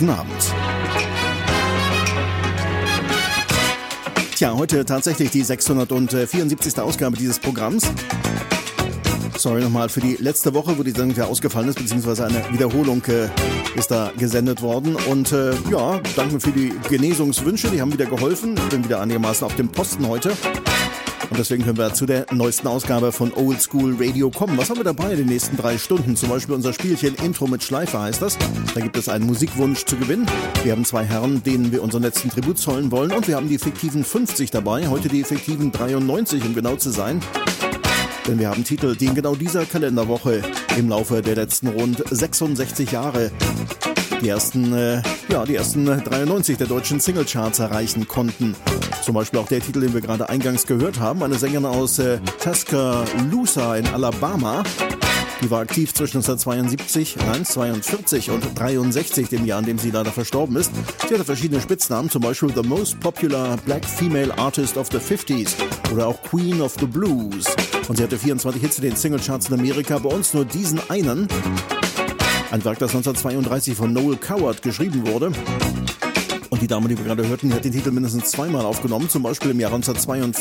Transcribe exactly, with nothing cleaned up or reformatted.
guten Abend. Tja, heute tatsächlich die sechshundertvierundsiebzigste Ausgabe dieses Programms. Sorry nochmal für die letzte Woche, wo die Sendung ja ausgefallen ist, beziehungsweise eine Wiederholung äh, ist da gesendet worden. Und äh, ja, danke für die Genesungswünsche, die haben wieder geholfen. Ich bin wieder einigermaßen auf dem Posten heute. Und deswegen können wir zu der neuesten Ausgabe von Old School Radio kommen. Was haben wir dabei in den nächsten drei Stunden? Zum Beispiel unser Spielchen Intro mit Schleife heißt das. Da gibt es einen Musikwunsch zu gewinnen. Wir haben zwei Herren, denen wir unseren letzten Tribut zollen wollen. Und wir haben die fiktiven fünfzig dabei. Heute die fiktiven dreiundneunzig, um genau zu sein. Denn wir haben Titel, die in genau dieser Kalenderwoche im Laufe der letzten rund sechsundsechzig Jahre die ersten, äh, ja, die ersten dreiundneunzig der deutschen Singlecharts erreichen konnten. Zum Beispiel auch der Titel, den wir gerade eingangs gehört haben. Eine Sängerin aus äh, Tuscaloosa in Alabama. Die war aktiv zwischen neunzehnhundertzweiundsiebzig, nein, zweiundvierzig und dreiundsechzig, dem Jahr, in dem sie leider verstorben ist. Sie hatte verschiedene Spitznamen, zum Beispiel The Most Popular Black Female Artist of the fifties oder auch Queen of the Blues. Und sie hatte vierundzwanzig Hits in den Singlecharts in Amerika, bei uns nur diesen einen. Ein Werk, das neunzehnhundertzweiunddreißig von Noel Coward geschrieben wurde. Und die Dame, die wir gerade hörten, die hat den Titel mindestens zweimal aufgenommen, zum Beispiel im Jahr neunzehnhundertzweiundvierzig